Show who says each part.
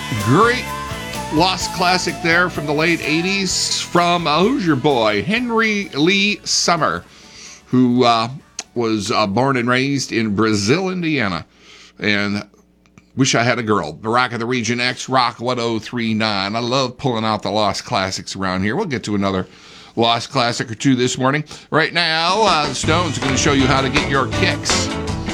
Speaker 1: Great lost classic there from the late 80s from, who's your boy? Henry Lee Summer, who was born and raised in Brazil, Indiana. And Wish I Had a Girl. The Rock of the Region X, Rock 1039. I love pulling out the lost classics around here. We'll get to another lost classic or two this morning. Right now, the Stones are going to show you how to get your kicks.